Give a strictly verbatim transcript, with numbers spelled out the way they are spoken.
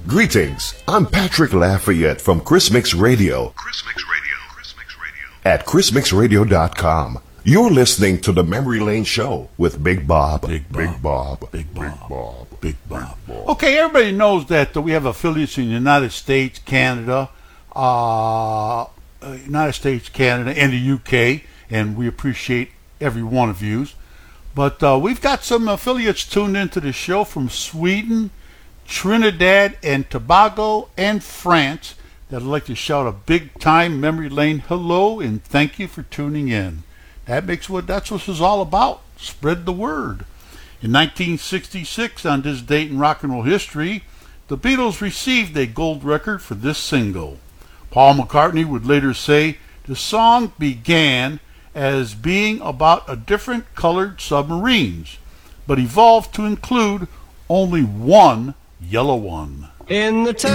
Greetings, I'm Patrick Lafayette from Chris Mix Radio. Chris Mix Radio. Chris Mix Radio. At chris mix radio dot com. You're listening to the Memory Lane Show with Big Bob. Big Bob. Big Bob. Big Bob. Big Bob. Big Bob. Big Bob. Okay, everybody knows that uh, we have affiliates in the United States, Canada, uh, uh, United States, Canada, and the U K, and we appreciate every one of you. But uh, we've got some affiliates tuned into the show from Sweden, Trinidad and Tobago, and France that I'd like to shout a big-time Memory Lane hello and thank you for tuning in. That makes what that's what this is all about. Spread the word. In nineteen sixty-six, on this date in rock and roll history, the Beatles received a gold record for this single. Paul McCartney would later say the song began as being about a different colored submarines, but evolved to include only one yellow one. In the